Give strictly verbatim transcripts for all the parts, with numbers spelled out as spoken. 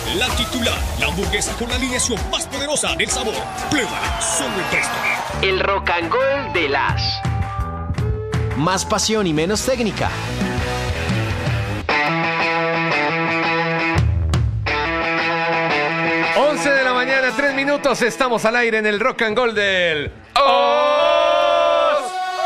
La titular, la hamburguesa con la alineación más poderosa del sabor. Pruébala, solo en Presto. El rock and roll de las. Más pasión y menos técnica. once de la mañana, tres minutos, estamos al aire en el Rock and Roll del... ¡Os!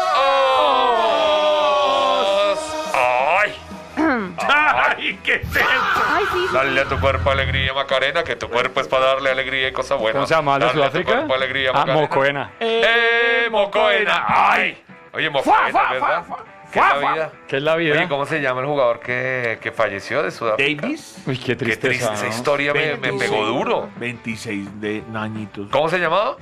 ¡Os! ¡Ay! ¡Ay, qué es eso! Ay, sí, sí. Dale a tu cuerpo alegría, Macarena, que tu cuerpo es para darle alegría y cosas buenas. ¿Cómo se llama? ¿De Dale a tu Sudáfrica? cuerpo alegría, Ah, Macarena. Mocoena. ¡Eh, Mocoena! ¡Ay! Oye, Mocoena, ¿verdad? ¿Qué es la vida? ¿Qué es la vida? Oye, ¿cómo se llama el jugador que, que falleció de Sudáfrica? Davis. Uy, qué Qué tristeza, triste, esa ¿no? historia me, me pegó duro. veintiséis de añitos. ¿Cómo se llamaba?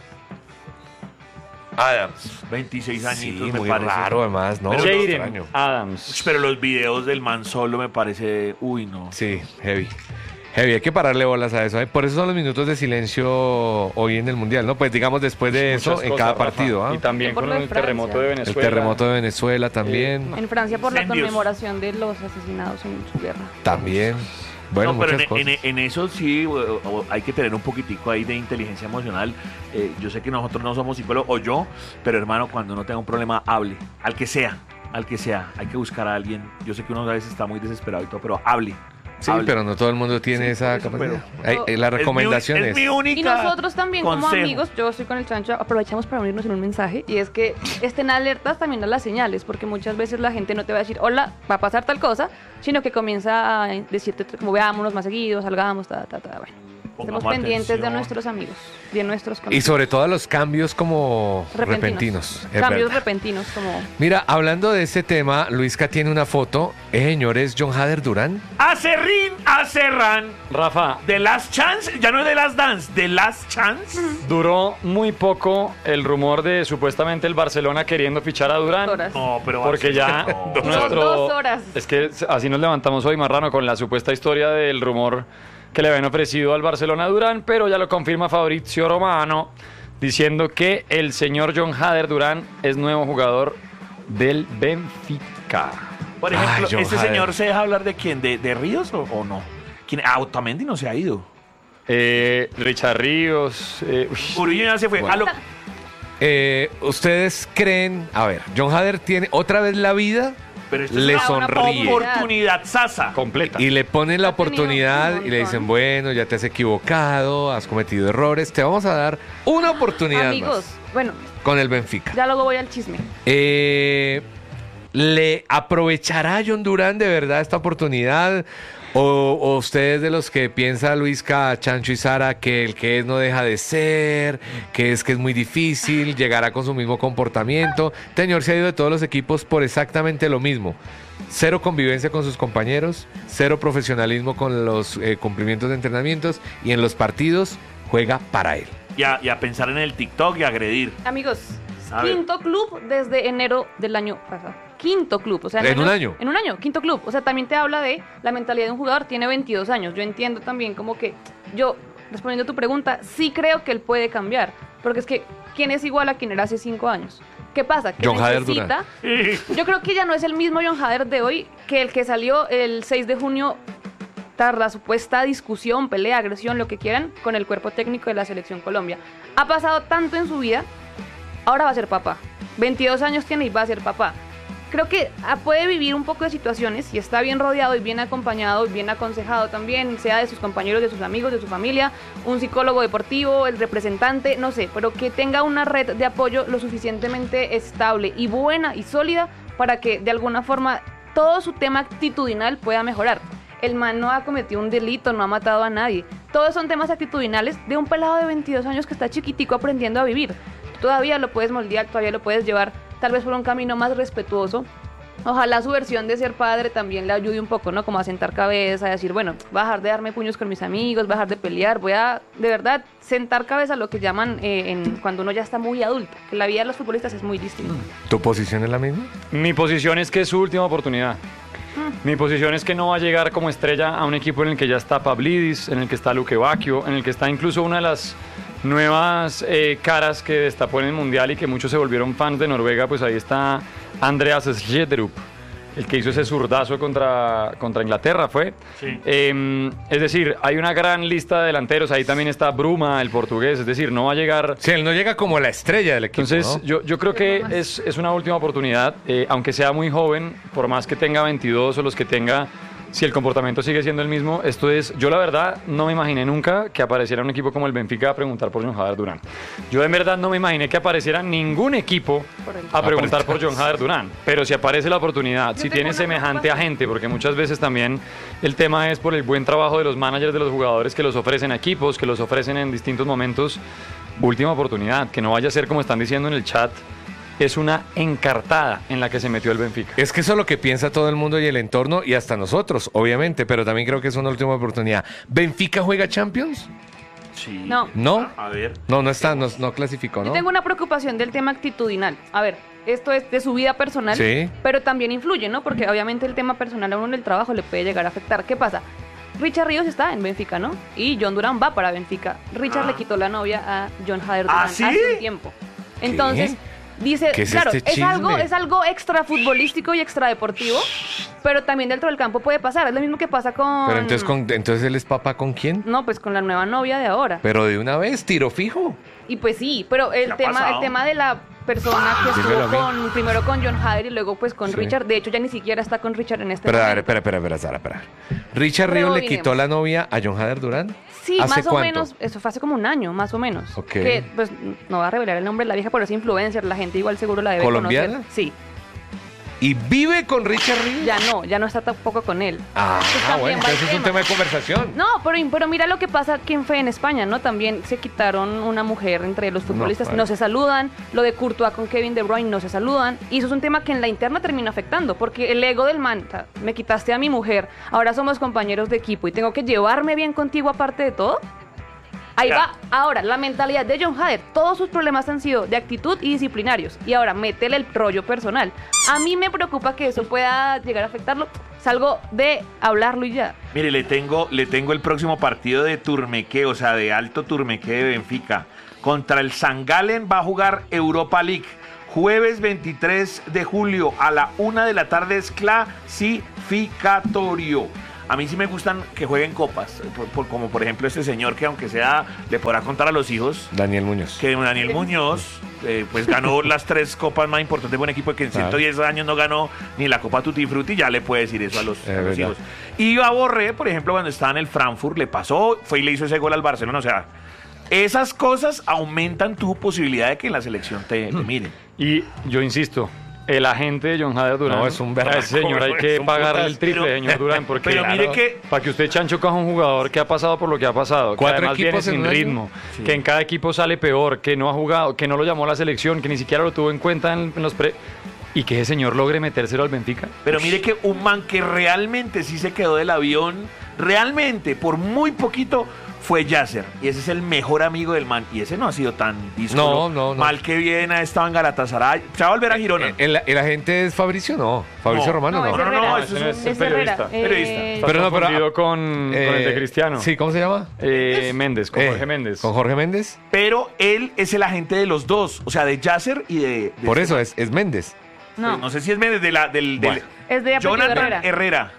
Adams. veintiséis añitos, Sí, me muy parece. raro además, ¿no? Pero Jaden Extraño. Adams. Pero los videos del man solo me parece... Uy, no. Sí, heavy. Heavy, hay que pararle bolas a eso. ¿eh? Por eso son los minutos de silencio hoy en el Mundial, ¿no? Pues digamos después de eso Muchas en cosas, cada Rafa. partido. ¿ah? Y también Por con lo de el terremoto Francia. de El Venezuela. terremoto de Venezuela también. En Francia por la Incendios. conmemoración de los asesinados en su guerra. También. Bueno, no, pero muchas en, cosas. en- en eso sí o- o hay que tener un poquitico ahí de inteligencia emocional. Eh, yo sé que nosotros no somos psicólogos, o yo, pero hermano, cuando uno tenga un problema, hable. Al que sea, al que sea. Hay que buscar a alguien. Yo sé que uno a veces está muy desesperado y todo, pero hable. Sí, hable. pero no todo el mundo tiene Sí, esa por eso, capacidad. pero- Ay, eh, la Es mi- recomendación es es... mi única Y nosotros también como consejo. amigos, yo estoy con el Chancho, aprovechamos para unirnos en un mensaje y es que estén alertas también a las señales, porque muchas veces la gente no te va a decir, hola, va a pasar tal cosa, sino que comienza a decirte como veámonos más seguidos, salgamos, ta, ta, ta, bueno. Estemos Pongamos pendientes de atención. nuestros amigos, de nuestros Y conocidos. sobre todo los cambios como repentinos. es Cambios verdad. repentinos como... Mira, hablando de este tema, Luisca tiene una foto. Eh, señores, John Hader Durán. Acerrín, acerran. Rafa, The Last Chance, ya no es The Last Dance, The Last Chance. duró muy poco el rumor de supuestamente el Barcelona queriendo fichar a Durán. horas. No, pero Porque ya no. nuestro... Dos horas. Es que así nos levantamos hoy, Marrano, con la supuesta historia del rumor que le habían ofrecido al Barcelona a Durán, pero ya lo confirma Fabrizio Romano, diciendo que el señor John Hader Durán es nuevo jugador del Benfica. Por ejemplo, Ay, John ¿este Hader. señor se deja hablar de quién? ¿De, de Ríos o, o no? ¿Quién? Ah, Otamendi no se ha ido. Eh, Richard Ríos. eh, uy, Murillo ya se fue. Bueno. A lo- Eh, ¿Ustedes creen? A ver, John Hader tiene otra vez la vida, pero esto le es una sonríe. oportunidad sasa. completa. Y le ponen la Ha tenido oportunidad un y le dicen, montón. bueno, ya te has equivocado, has cometido errores, te vamos a dar una oportunidad Amigos, más bueno, con el Benfica. ya luego voy al chisme. Eh, ¿Le aprovechará John Durán de verdad esta oportunidad? ¿O, o ustedes de los que piensa Luisca, Chancho y Sara que el que es no deja de ser, que es que es muy difícil, llegará con su mismo comportamiento? Este señor se ha ido de todos los equipos por exactamente lo mismo. Cero convivencia con sus compañeros, cero profesionalismo con los eh, cumplimientos de entrenamientos y en los partidos juega para él. Y a, y a pensar en el TikTok y agredir. Amigos, A ver. quinto club desde enero del año pasado. Quinto club, o sea, ¿En un menos- año? En un año, quinto club. O sea, también te habla de la mentalidad de un jugador, tiene veintidós años. Yo entiendo también como que yo, respondiendo a tu pregunta, sí creo que él puede cambiar. Porque es que, ¿quién es igual a quien era hace cinco años? ¿Qué pasa? Que John Hader necesita... Yo creo que ya no es el mismo John Hader de hoy que el que salió el seis de junio tras la supuesta discusión, pelea, agresión, lo que quieran, con el cuerpo técnico de la Selección Colombia. Ha pasado tanto en su vida, ahora va a ser papá. veintidós años tiene y va a ser papá. Creo que ah, puede vivir un poco de situaciones y está bien rodeado y bien acompañado y bien aconsejado también, sea de sus compañeros, de sus amigos, de su familia, un psicólogo deportivo, el representante, no sé, pero que tenga una red de apoyo lo suficientemente estable y buena y sólida para que de alguna forma todo su tema actitudinal pueda mejorar. El man no ha cometido un delito, no ha matado a nadie. Todos son temas actitudinales de un pelado de veintidós años que está chiquitico aprendiendo a vivir. Todavía lo puedes moldear, todavía lo puedes llevar tal vez por un camino más respetuoso. Ojalá su versión de ser padre también le ayude un poco, ¿no? Como a sentar cabeza, a decir, bueno, voy a dejar de darme puños con mis amigos, voy a dejar de pelear, voy a, de verdad, sentar cabeza, lo que llaman eh, en, cuando uno ya está muy adulto, que la vida de los futbolistas es muy distinta. ¿Tu posición es la misma? Mi posición es que es su última oportunidad. Mi posición es que no va a llegar como estrella a un equipo en el que ya está Pavlidis, en el que está Luque Bacchio, en el que está incluso una de las nuevas eh, caras que destapó en el Mundial y que muchos se volvieron fans de Noruega, pues ahí está Andreas Schjelderup. el que hizo ese zurdazo contra, contra Inglaterra fue. Sí. Eh, es decir, hay una gran lista de delanteros, ahí también está Bruma, el portugués, es decir, no va a llegar... Sí, él no llega como la estrella del equipo, Entonces, ¿no? yo, yo creo que es, es una última oportunidad, eh, aunque sea muy joven, por más que tenga veintidós o los que tenga, si el comportamiento sigue siendo el mismo, esto es, yo la verdad no me imaginé nunca que apareciera un equipo como el Benfica a preguntar por John Hader Durán. Yo en verdad no me imaginé que apareciera ningún equipo a preguntar por John Hader Durán, pero si aparece la oportunidad, si tiene semejante agente, porque muchas veces también el tema es por el buen trabajo de los managers de los jugadores que los ofrecen a equipos, que los ofrecen en distintos momentos, última oportunidad, que no vaya a ser como están diciendo en el chat, es una encartada en la que se metió el Benfica. Es que eso es lo que piensa todo el mundo y el entorno y hasta nosotros, obviamente, pero también creo que es una última oportunidad. ¿Benfica juega Champions? Sí. No. ¿No? A ver. No, no está, no, no clasificó, Yo ¿no? tengo una preocupación del tema actitudinal. A ver, esto es de su vida personal, Sí. pero también influye, ¿no? Porque obviamente el tema personal a uno en el trabajo le puede llegar a afectar. ¿Qué pasa? Richard Ríos está en Benfica, ¿no? Y John Durán va para Benfica. Richard Ah. le quitó la novia a John Hader ¿Ah, Durán sí? hace un tiempo. Entonces, dice, ¿Qué es claro, este es algo, chisme? es algo extra futbolístico y extra deportivo, pero también dentro del campo puede pasar. Es lo mismo que pasa con... Pero entonces, con, entonces él es papá ¿con quién? No, pues con la nueva novia de ahora. Pero de una vez, tiro fijo. Y pues sí, pero ¿Qué el ha tema, pasado? el tema de la persona que Dímelo estuvo a mí. con, primero con John Hader y luego pues con Sí. Richard, de hecho ya ni siquiera está con Richard en este Pero a ver, momento. espera, espera, espera, Sara, espera. ¿Richard Ríos le Rebobinemos. quitó la novia a John Hader Durán? Sí, ¿Hace más o cuánto? menos, eso fue hace como un año, más o menos. Ok. Que pues no va a revelar el nombre de la vieja, pero es influencer, la gente igual seguro la debe ¿Colombiana? conocer. Sí, ¿Y vive con Richard Ríos? ya no, ya no está tampoco con él. Ah, Pues también bueno, va el entonces es un tema de conversación. No, pero, pero mira lo que pasa aquí en Fe en España, ¿no? También se quitaron una mujer entre los futbolistas, vale. no, se saludan, lo de Courtois con Kevin De Bruyne no se saludan, y eso es un tema que en la interna termina afectando, porque el ego del man, o sea, me quitaste a mi mujer, ahora somos compañeros de equipo y tengo que llevarme bien contigo aparte de todo. Ahí Ya. va, ahora, la mentalidad de John Hader, todos sus problemas han sido de actitud y disciplinarios, y ahora métele el rollo personal. A mí me preocupa que eso pueda llegar a afectarlo, salgo de hablarlo y ya. Mire, le tengo, le tengo el próximo partido de Turmeque, o sea, de alto Turmeque de Benfica. Contra el San Galen va a jugar Europa League. Jueves veintitrés de julio a la una de la tarde es clasificatorio. A mí sí me gustan que jueguen copas, por- por- como por ejemplo este señor que aunque sea le podrá contar a los hijos Daniel Muñoz. que Daniel Muñoz eh, pues ganó las tres copas más importantes de un equipo que en Claro. ciento diez años no ganó ni la Copa Tutti Frutti, ya le puede decir eso a los, Es a los verdad. hijos. Y a Borré, por ejemplo, cuando estaba en el Frankfurt, le pasó, fue y le hizo ese gol al Barcelona, o sea, esas cosas aumentan tu posibilidad de que en la selección te, te miren. Y yo insisto, el agente de John Hader Durán, No, es un a berraco, ese señor hay es que un pagarle putas, el triple, pero- señor Durán, porque pero mire claro, que- para que usted chancho coja un jugador que ha pasado por lo que ha pasado, que Cuatro además viene equipos en sin un año. ritmo, Sí. que en cada equipo sale peor, que no ha jugado, que no lo llamó la selección, que ni siquiera lo tuvo en cuenta en, en los pre... Y que ese señor logre metérselo al Benfica. Pero mire que un man que realmente sí se quedó del avión, realmente, por muy poquito, fue Yasser. Y ese es el mejor amigo del man. Y ese no ha sido tan díscolo. No, no, no. Mal que bien ha estado en Galatasaray. Se va a volver a Girona. Eh, ¿El, el agente es Fabricio? No. Fabricio No. Romano, no. es no, no, Herrera. no, eso es un- es Es periodista. Herrera. Eh, Periodista. Está Pero no, pero- confundido con, con el de Eh, Cristiano. Sí, ¿cómo se llama? Eh, Méndez, con Eh, Jorge Méndez. ¿Con Jorge Méndez? Pero él es el agente de los dos. O sea, de Yasser y de... de Por este eso man. es, es Méndez. No, No sé si es Méndez de la, del... del Bueno. es de apellido Jonathan Herrera. Herrera.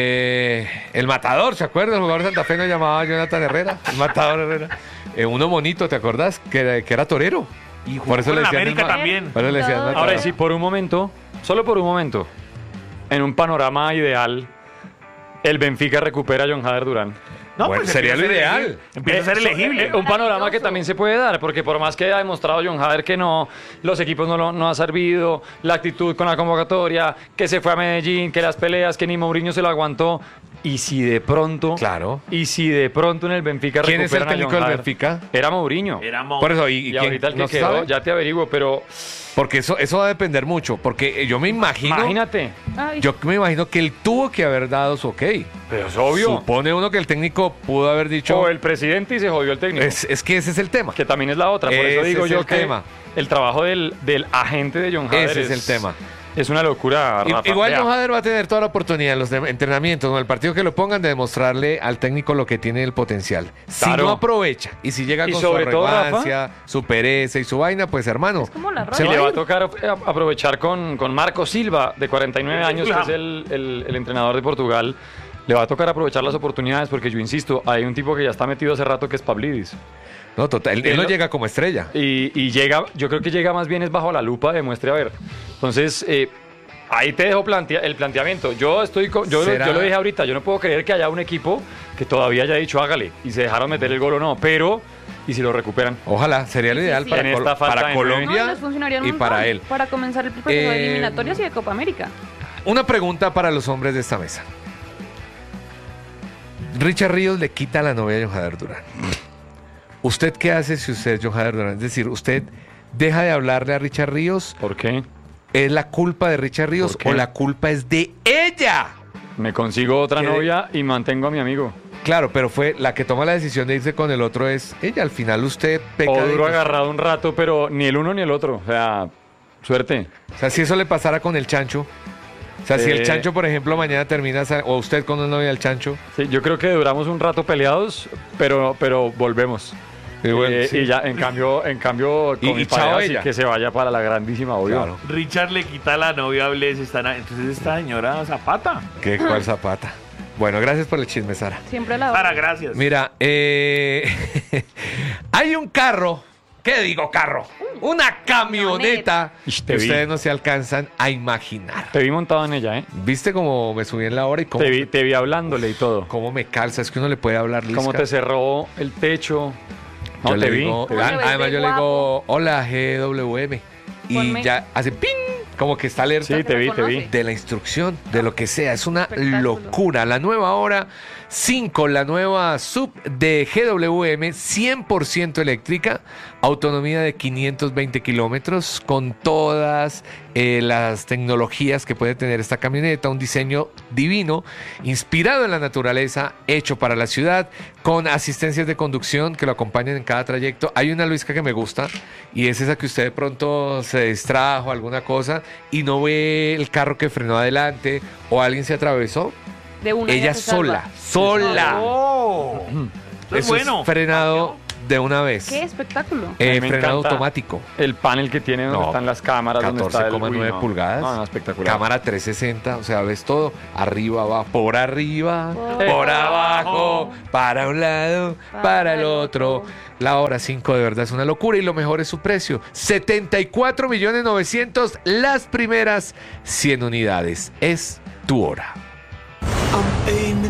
Eh, el matador, ¿se acuerda? El jugador de Santa Fe no llamaba Jonathan Herrera. El matador Herrera. Eh, uno bonito, ¿te acordás? Que, era- que era torero. Y Por eso jugó le en decían América el ma- también. Por eso le decían el matador. Ahora sí, por un momento, solo por un momento, en un panorama ideal, el Benfica recupera a John Hader Durán. No, Bueno, pues sería empieza lo a ser ideal. elegible. Empieza a ser Eh, elegible. eh, un panorama que Maravilloso. también se puede dar, porque por más que haya demostrado John Hader que no, los equipos no lo no ha servido, la actitud con la convocatoria, que se fue a Medellín, que las peleas, que ni Mourinho se lo aguantó. Y si de pronto, Claro. y si de pronto en el Benfica ¿Quién es el recuperan a técnico John del Hader, Benfica? Era Mourinho. Era Mo- Por eso, ¿y, y Y quién? ahorita el que ¿No se quedó, sabe? ya te averiguo, pero Porque eso, eso va a depender mucho. Porque yo me imagino. imagínate. Ay, Yo me imagino que él tuvo que haber dado su ok. Pero es obvio. Supone uno que el técnico pudo haber dicho. O el presidente y se jodió el técnico. es, es que ese es el tema. Que también es la otra. Por eso Ese digo es yo el que tema. el trabajo del, del agente de John Hader Ese es el tema. Es una locura, Rafa. Igual Vea. John Hader va a tener toda la oportunidad en los de- entrenamientos, en el partido que lo pongan, de demostrarle al técnico lo que tiene el potencial. Si Claro. no aprovecha y si llega Y con sobre su todo, Rafa, arrogancia, su pereza y su vaina, pues hermano, Es como la se Y rosa. va le a va a ir. tocar eh, aprovechar con, con Marco Silva, de cuarenta y nueve años, que es Claro. el, el- el entrenador de Portugal. Le va a tocar aprovechar las oportunidades porque yo insisto, hay un tipo que ya está metido hace rato que es Pavlidis. No, total, él, él no Él- llega como estrella. Y, y llega, yo creo que llega más bien es bajo la lupa de muestre a ver. Entonces, eh, ahí te dejo plantea- el planteamiento. Yo estoy con- yo, lo- ¿Será? yo lo dije ahorita, yo no puedo creer que haya un equipo que todavía haya dicho hágale y se dejaron meter el gol o no, pero ¿y si lo recuperan? Ojalá, sería lo Sí, ideal sí. para, En Col- esta falta para de No, Colombia les funcionaría un y montón para él. Para comenzar el proceso Eh, de eliminatorias y de Copa América. Una pregunta para los hombres de esta mesa. Richard Ríos le quita la novia a John Hader Durán. ¿Usted qué hace si usted es John Hader Durán? Es decir, ¿usted deja de hablarle a Richard Ríos? ¿Por qué? ¿Es la culpa de Richard Ríos ¿Por qué? o la culpa es de ella? Me consigo otra ¿Qué? novia y mantengo a mi amigo. Claro, pero fue la que toma la decisión de irse con el otro es ella. Al final usted peca O de- duro agarrado un rato, pero ni el uno ni el otro. O sea, suerte. O sea, si eso le pasara con el chancho. O sea, si el Eh. chancho, por ejemplo, mañana termina, sa- o usted con una novia del chancho. Sí, yo creo que duramos un rato peleados, pero, pero volvemos. Y bueno, Eh, sí. y ya, en cambio, en cambio Y- con mi y chao pareja, sí ella. que se vaya para la grandísima, obvio. Claro. Richard le quita la novia a Bless, están a- entonces esta señora Zapata. ¿Qué? ¿Cuál zapata? Bueno, gracias por el chisme, Sara. Siempre la Sara, gracias. Mira, eh, hay un carro, ¿qué digo carro? Una camioneta Ish, que te vi. ustedes no se alcanzan a imaginar. Te vi montado en ella, ¿eh? ¿Viste cómo me subí en la hora y cómo, Te vi, te vi hablándole y todo. cómo me calza? Es que uno le puede hablar, Luisca. Cómo te cerró el techo. No, Yo te le vi. digo, te vi. a- Te ves además de yo le digo, guapo. hola G W M. Y Ponme. ya hace ping, como que está alerta. Sí, te vi, te vi. reconoce. De la instrucción, de lo que sea. Es una Espectáculo. locura. La nueva hora cinco, la nueva sub de G W M, cien por ciento eléctrica, autonomía de quinientos veinte kilómetros, con todas eh, las tecnologías que puede tener esta camioneta, un diseño divino, inspirado en la naturaleza, hecho para la ciudad, con asistencias de conducción que lo acompañan en cada trayecto. Hay una, Luisca, que me gusta, y es esa que usted de pronto se distrajo, alguna cosa, y no ve el carro que frenó adelante, o alguien se atravesó. De una Ella ya se sola, salva. sola. ¡Oh! Eso es Eso bueno. es frenado de una vez. ¡Qué espectáculo! Eh, A mí me frenado encanta automático. El panel que tiene donde No, están las cámaras, donde está catorce el coma nueve uy, no. pulgadas. No, no, espectacular. Cámara trescientos sesenta, o sea, ves todo. Arriba, abajo, por arriba, Por por abajo, abajo, para un lado, para el otro. La hora cinco de verdad es una locura y lo mejor es su precio. setenta y cuatro millones novecientos las primeras cien unidades. Es tu hora. I'm